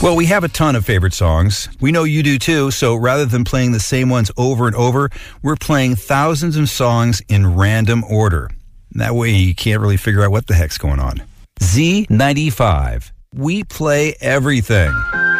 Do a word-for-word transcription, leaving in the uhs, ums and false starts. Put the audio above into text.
Well, we have a ton of favorite songs. We know you do too, so rather than playing the same ones over and over, we're playing thousands of songs in random order. That way you can't really figure out what the heck's going on. Z ninety-five. We play everything.